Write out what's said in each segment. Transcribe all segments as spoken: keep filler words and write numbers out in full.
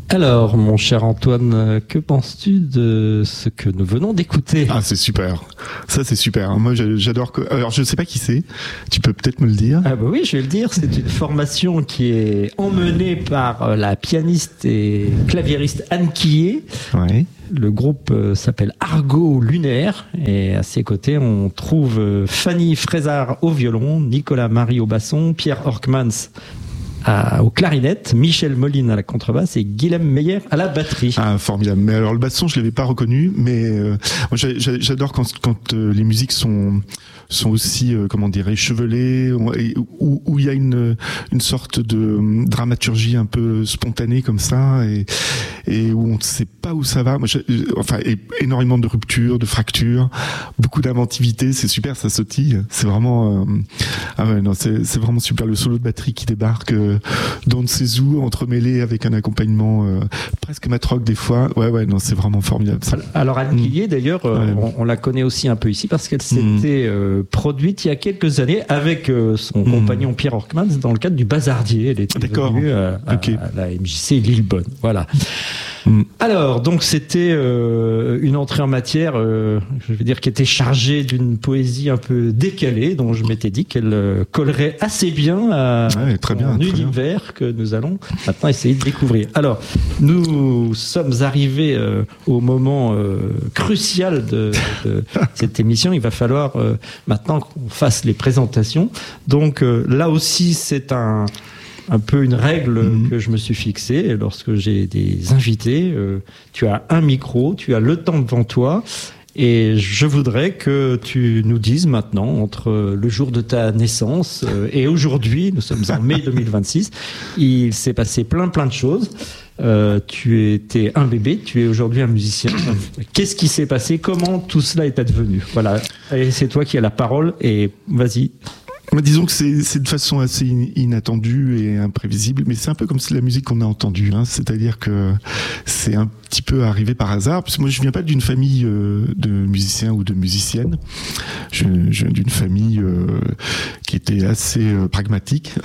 Alors, mon cher Antoine, que penses-tu de ce que nous venons d'écouter ? Ah, c'est super. Ça, c'est super. Moi, j'adore. Que... Alors, je ne sais pas qui c'est. Tu peux peut-être me le dire. Ah bah oui, je vais le dire. C'est une formation qui est emmenée par la pianiste et claviériste Anne Quillet. Ouais. Le groupe s'appelle Argot Lunaire et à ses côtés, on trouve Fanny Frézard au violon, Nicolas Marie au basson, Pierre Horkmans À, aux clarinettes, Michel Moline à la contrebasse et Guilhem Meyer à la batterie. Ah, formidable. Mais alors, le basson, je l'avais pas reconnu, mais euh, moi, j'adore quand, quand euh, les musiques sont sont aussi, euh, comment dire, échevelées, où, où il y a une une sorte de dramaturgie un peu spontanée comme ça, et et où on ne sait pas où ça va. Moi, enfin, et, énormément de ruptures, de fractures, beaucoup d'inventivité. C'est super, ça sautille. C'est vraiment, euh, ah ouais, non, c'est c'est vraiment super. Le solo de batterie qui débarque. Euh, Don Cezou entremêlé avec un accompagnement euh, presque matrock des fois. Ouais, ouais, non, c'est vraiment formidable. Ça. Alors Anne Quillet, mmh. d'ailleurs, euh, ouais. on, on la connaît aussi un peu ici parce qu'elle s'était mmh. euh, produite il y a quelques années avec euh, son mmh. compagnon Pierre Horkmans dans le cadre du Bazardier. Elle était venue euh, à, okay. à la M J C Lillebonne. Voilà. Mmh. Alors, donc c'était euh, une entrée en matière, euh, je vais dire, qui était chargée d'une poésie un peu décalée, dont je m'étais dit qu'elle euh, collerait assez bien à ouais, très bien, l'univers bien. que nous allons maintenant essayer de découvrir. Alors, nous sommes arrivés euh, au moment euh, crucial de, de cette émission. Il va falloir euh, maintenant qu'on fasse les présentations. Donc euh, là aussi, c'est un un peu une règle mmh. que je me suis fixée lorsque j'ai des invités. Euh, tu as un micro, tu as le temps devant toi et je voudrais que tu nous dises maintenant, entre le jour de ta naissance et aujourd'hui, nous sommes en mai deux mille vingt-six, il s'est passé plein plein de choses. Euh, tu étais un bébé, tu es aujourd'hui un musicien. Qu'est-ce qui s'est passé ? Comment tout cela est advenu ? Voilà, et c'est toi qui as la parole et vas-y. Mais disons que c'est, c'est de façon assez inattendue et imprévisible, mais c'est un peu comme c'est la musique qu'on a entendue, hein. C'est-à-dire que c'est un petit peu arrivé par hasard, parce que moi je viens pas d'une famille euh, de musiciens ou de musiciennes, je, je viens d'une famille euh, qui était assez euh, pragmatique,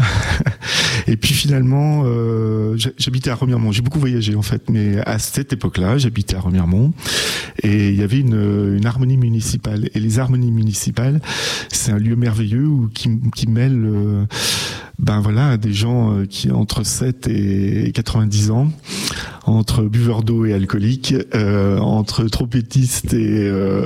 et puis finalement euh, j'habitais à Remiremont, j'ai beaucoup voyagé en fait, mais à cette époque-là j'habitais à Remiremont, et il y avait une, une harmonie municipale, et les harmonies municipales, c'est un lieu merveilleux où, qui qui mêle euh, ben voilà des gens euh, qui entre sept et quatre-vingt-dix ans, entre buveurs d'eau et alcooliques, euh, entre trompettistes et euh,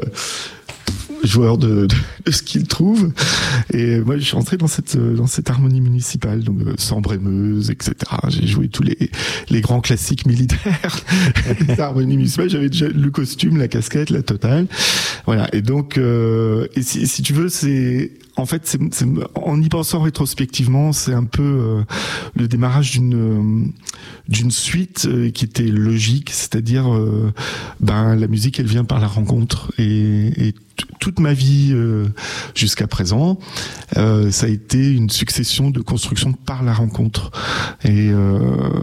joueurs de, de, de ce qu'ils trouvent. Et moi, je suis entré dans cette dans cette harmonie municipale, donc euh, Sambre-et-Meuse, et cetera. J'ai joué tous les les grands classiques militaires, les harmonies municipales. J'avais déjà le costume, la casquette, la totale. Voilà. Et donc, euh, et si, si tu veux, c'est en fait, c'est, c'est, en y pensant rétrospectivement, c'est un peu euh, le démarrage d'une euh, d'une suite euh, qui était logique, c'est-à-dire, euh, ben la musique, elle vient par la rencontre, et, et t- toute ma vie euh, jusqu'à présent, euh, ça a été une succession de constructions par la rencontre. Et euh,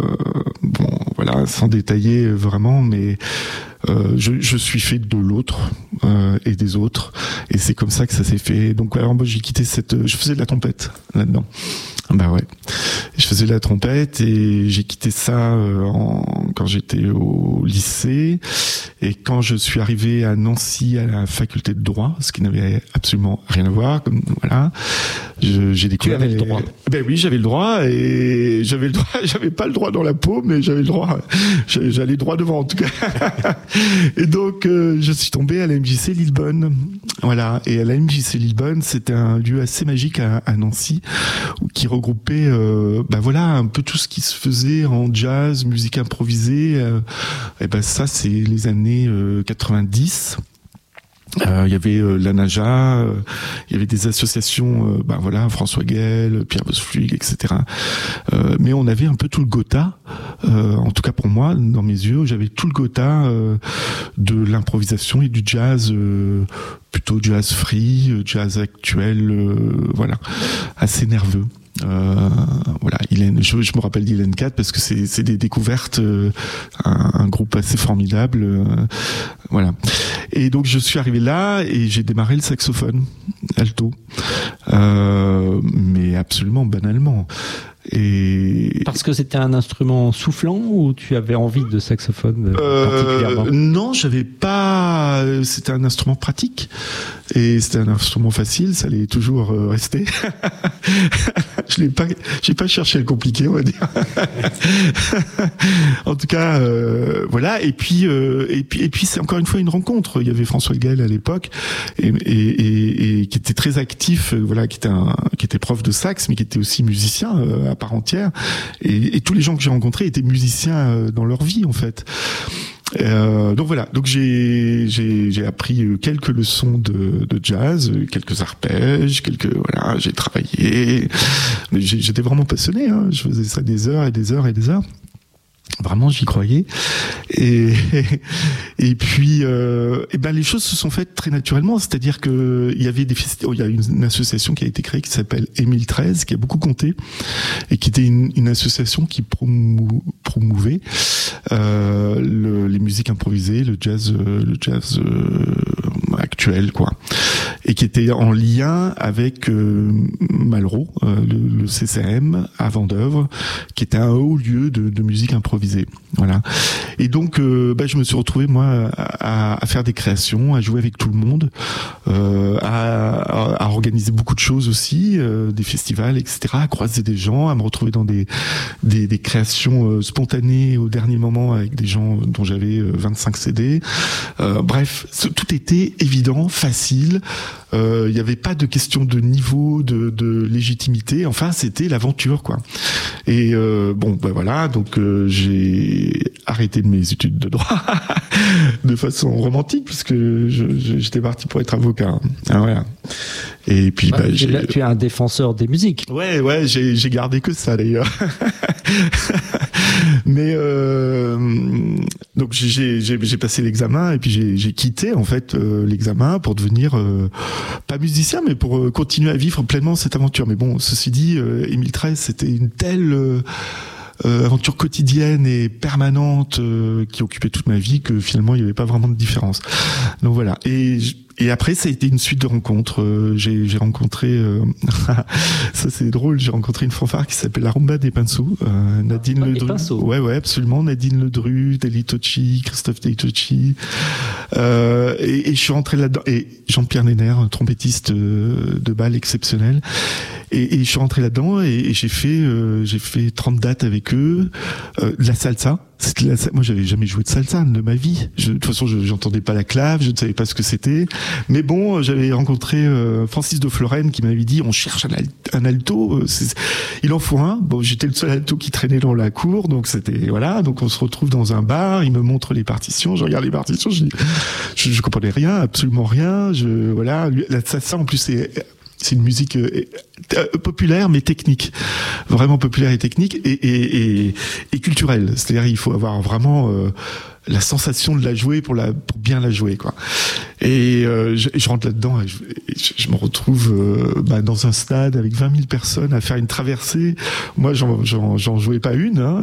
bon, voilà, sans détailler vraiment, mais Euh, je, je suis fait de l'autre euh, et des autres, et c'est comme ça que ça s'est fait. Donc alors moi j'ai quitté cette, je faisais de la trompette là-dedans. Bah ouais, je faisais de la trompette et j'ai quitté ça euh, en, quand j'étais au lycée, et quand je suis arrivé à Nancy à la faculté de droit, ce qui n'avait absolument rien à voir, comme voilà, je, j'ai découvert. Tu avais le droit. Ben oui, j'avais le droit, et j'avais le droit, j'avais pas le droit dans la peau, mais j'avais le droit, j'allais droit devant en tout cas. Et donc euh, je suis tombé à la M J C Lillebonne, voilà. Et à la M J C Lillebonne, c'était un lieu assez magique à, à Nancy, qui regroupait, euh, ben voilà, un peu tout ce qui se faisait en jazz, musique improvisée. Euh, et ben ça, c'est les années euh, quatre-vingt-dix. Il euh, y avait euh, la Naja, il euh, y avait des associations, euh, ben voilà, François Guel, Pierre Bosfluig, et cetera. Euh, mais on avait un peu tout le Gotha, euh, en tout cas pour moi, dans mes yeux, j'avais tout le Gotha euh, de l'improvisation et du jazz, euh, plutôt jazz free, jazz actuel, euh, voilà, assez nerveux. Euh, voilà, Hélène, je, je me rappelle d'Hélène quatre parce que c'est, c'est des découvertes, euh, un, un groupe assez formidable, euh, voilà. Et donc je suis arrivé là et j'ai démarré le saxophone alto, euh, mais absolument banalement. Et parce que c'était un instrument soufflant ou tu avais envie de saxophone particulièrement ? euh, Non, j'avais pas. C'était un instrument pratique et c'était un instrument facile. Ça allait toujours euh, rester. Je l'ai pas. J'ai pas cherché à le compliquer, on va dire. En tout cas, euh, voilà. Et puis, euh, et puis, et puis, c'est encore une fois une rencontre. Il y avait François Gaël à l'époque et, et, et, et qui était très actif. Euh, voilà, qui était un, qui était prof de sax, mais qui était aussi musicien euh, à part entière. Et, et tous les gens que j'ai rencontrés étaient musiciens euh, dans leur vie, en fait. Euh, donc voilà, donc j'ai j'ai j'ai appris quelques leçons de de jazz, quelques arpèges, quelques voilà, j'ai travaillé, mais j'étais vraiment passionné, hein, je faisais ça des heures et des heures et des heures. Vraiment, j'y croyais. Et, et puis, euh, et ben, les choses se sont faites très naturellement. C'est-à-dire que il y avait des festivals, il y a une, une association qui a été créée qui s'appelle Émile treize, qui a beaucoup compté et qui était une, une association qui promou, promouvait euh, le, les musiques improvisées, le jazz, le jazz euh, actuel, quoi. Et qui était en lien avec euh, Malraux, euh, le, le C C M à Vendeuvre, qui était un haut lieu de, de musique improvisée. Voilà. Et donc, euh, bah, je me suis retrouvé moi à, à faire des créations, à jouer avec tout le monde, euh, à, à organiser beaucoup de choses aussi, euh, des festivals, et cetera, à croiser des gens, à me retrouver dans des des, des créations euh, spontanées au dernier moment avec des gens dont j'avais euh, vingt-cinq C D. Euh, bref, tout était évident, facile. Il euh, n'y avait pas de question de niveau, de, de légitimité. Enfin, c'était l'aventure, quoi. Et euh, bon, ben voilà. Donc euh, j'ai arrêté de mes études de droit de façon romantique, puisque je, je, j'étais parti pour être avocat. Ah, voilà. Et puis, bah, bah, j'ai... là, tu es un défenseur des musiques. Ouais, ouais, j'ai, j'ai gardé que ça d'ailleurs. Mais euh, donc j'ai, j'ai, j'ai passé l'examen et puis j'ai, j'ai quitté en fait euh, l'examen pour devenir euh, pas musicien, mais pour euh, continuer à vivre pleinement cette aventure. Mais bon, ceci dit, euh, Émile treize, c'était une telle euh, Euh, aventure quotidienne et permanente euh, qui occupait toute ma vie que finalement il n'y avait pas vraiment de différence. Donc voilà. Et et après ça a été une suite de rencontres. Euh, j'ai j'ai rencontré euh, ça c'est drôle. J'ai rencontré une fanfare qui s'appelle la Rumba des Pinceaux. Euh, Nadine ah, Ledru. Ouais ouais absolument. Nadine Ledru, Deli Tocci, Christophe Deli Tocci. Euh, et, et je suis rentré là-dedans. Et Jean-Pierre Nenner, trompettiste euh, de bal exceptionnel. Et, et je suis rentré là-dedans et, et j'ai fait euh, j'ai fait trente dates avec eux, euh, de la salsa. C'était la, moi j'avais jamais joué de salsa de ma vie. Je, de toute façon je j'entendais pas la clave, je ne savais pas ce que c'était. Mais bon, j'avais rencontré euh, Francis de Florenne qui m'avait dit on cherche un, un alto, euh, c'est, il en faut un. Bon, j'étais le seul alto qui traînait dans la cour, donc c'était voilà. Donc on se retrouve dans un bar, il me montre les partitions, je regarde les partitions, je je, je comprenais rien, absolument rien. Je voilà, la salsa en plus c'est C'est une musique euh, euh, populaire mais technique, vraiment populaire et technique et, et, et, et culturelle. C'est-à-dire il faut avoir vraiment euh, la sensation de la jouer pour la pour bien la jouer, quoi. Et euh, je, je rentre là-dedans et je, je, je me retrouve euh, bah, dans un stade avec vingt mille personnes à faire une traversée. Moi j'en j'en, j'en jouais pas une. Hein.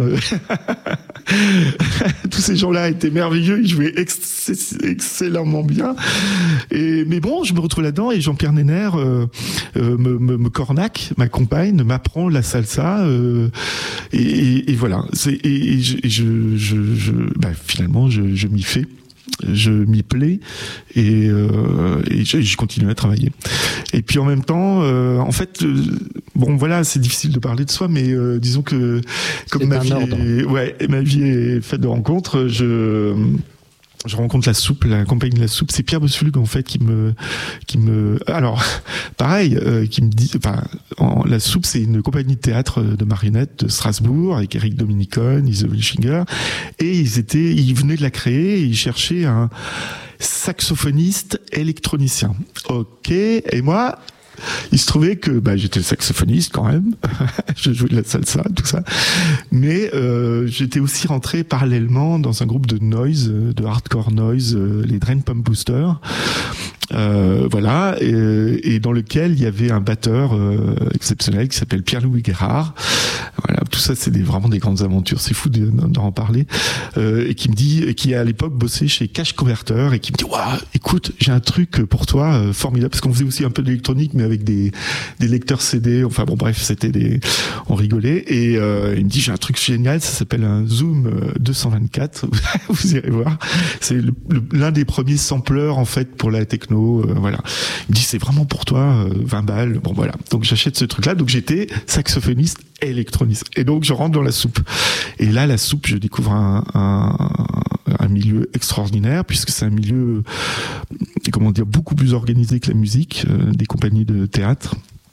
Tous ces gens-là étaient merveilleux, ils jouaient ex- excellemment bien. Et mais bon, je me retrouve là-dedans et Jean-Pierre Nenner euh, euh, me, me, me cornaque, m'accompagne, m'apprend la salsa euh, et, et, et voilà. C'est, et, et je, je, je, je bah, finalement, je, je m'y fais. Je m'y plais et, euh, et je, je continue à travailler. Et puis en même temps, euh, en fait, euh, bon voilà, c'est difficile de parler de soi, mais euh, disons que comme c'est ma vie, est, ouais, ma vie est faite de rencontres, je je rencontre la soupe, la compagnie de la soupe. C'est Pierre Bousselug en fait qui me, qui me. Alors, pareil, euh, qui me dit. Enfin, en, la soupe, c'est une compagnie de théâtre de marionnettes de Strasbourg avec Eric Dominicon, Isabelle Schinger, et ils étaient, ils venaient de la créer, et ils cherchaient un saxophoniste électronicien. Ok, et moi. Il se trouvait que bah, j'étais saxophoniste quand même, je jouais de la salsa, tout ça, mais euh, j'étais aussi rentré parallèlement dans un groupe de noise, de hardcore noise, euh, les Drain Pump Boosters, Euh, voilà, et, et dans lequel il y avait un batteur euh, exceptionnel qui s'appelle Pierre-Louis Guérard. Voilà, tout ça, c'est des, vraiment des grandes aventures. C'est fou d'en parler. Euh, et qui me dit, et qui à l'époque bossait chez Cash Converter, et qui me dit, waouh, écoute, j'ai un truc pour toi euh, formidable, parce qu'on faisait aussi un peu d'électronique, mais avec des des lecteurs C D. Enfin bon, bref, c'était des, on rigolait. Et euh, il me dit, j'ai un truc génial, ça s'appelle un Zoom deux cent vingt-quatre. Vous irez voir. C'est le, le, l'un des premiers sampleurs en fait pour la techno. Euh, voilà. Il me dit c'est vraiment pour toi, euh, vingt balles. Bon voilà. Donc j'achète ce truc-là. Donc j'étais saxophoniste et électroniste. Et donc je rentre dans la soupe. Et là la soupe, je découvre un, un, un milieu extraordinaire puisque c'est un milieu, comment dire, beaucoup plus organisé que la musique, euh, des compagnies de théâtre.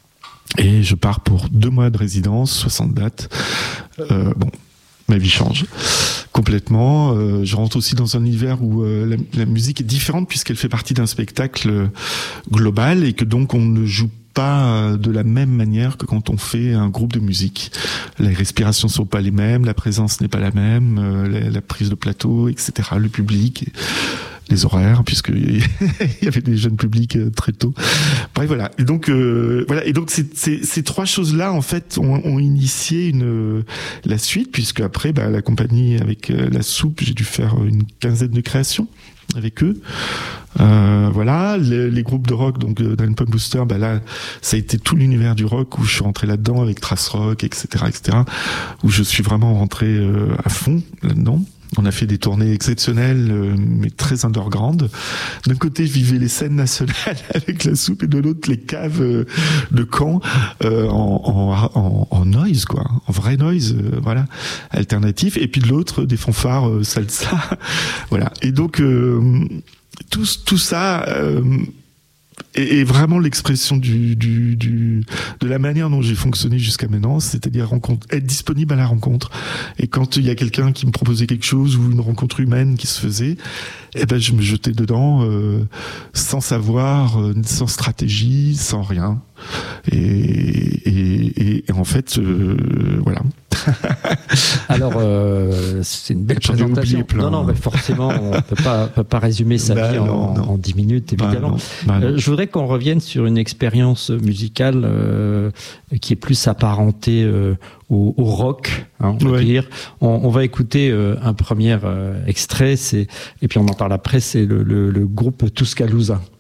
Et je pars pour deux mois de résidence, soixante dates. Euh, bon. Ma vie change complètement. Euh, je rentre aussi dans un univers où euh, la, la musique est différente puisqu'elle fait partie d'un spectacle global et que donc on ne joue pas de la même manière que quand on fait un groupe de musique. Les respirations sont pas les mêmes, la présence n'est pas la même, euh, la, la prise de plateau, et cetera. Le public, les horaires, puisqu'il y avait des jeunes publics très tôt. Bref, voilà. Et donc, euh, voilà. Et donc, c'est, c'est, ces trois choses-là, en fait, ont, ont initié une la suite, puisque après, bah, la compagnie avec la soupe, j'ai dû faire une quinzaine de créations avec eux. Euh, voilà, les, les groupes de rock, donc Drain Pump Booster, bah là, ça a été tout l'univers du rock où je suis rentré là-dedans avec Trace Rock, et cetera, et cetera, où je suis vraiment rentré euh, à fond là-dedans. On a fait des tournées exceptionnelles, euh, mais très underground. D'un côté, je vivais les scènes nationales avec la soupe, et de l'autre, les caves euh, de Caen euh, en, en, en noise, quoi, en vrai noise, euh, voilà, alternatif. Et puis de l'autre, des fanfares euh, salsa, voilà. Et donc euh, tout, tout ça. Euh, Et, et vraiment l'expression du, du, du, de la manière dont j'ai fonctionné jusqu'à maintenant, c'est-à-dire rencontre, être disponible à la rencontre. Et quand il y a quelqu'un qui me proposait quelque chose ou une rencontre humaine qui se faisait, eh ben je me jetais dedans euh, sans savoir, euh, sans stratégie, sans rien. Et, et, et en fait, euh, voilà. Alors, euh, c'est une belle J'en ai présentation. plein. Non, non, mais forcément, on peut pas, peut pas résumer sa bah vie non, en, non. en dix minutes, évidemment. Bah non, bah non. Euh, je voudrais qu'on revienne sur une expérience musicale euh, qui est plus apparentée euh, au, au rock, hein, on va Ouais. dire. On, on va écouter euh, un premier euh, extrait, c'est, et puis on en parle après, c'est le, le, le groupe Tuscaloosa.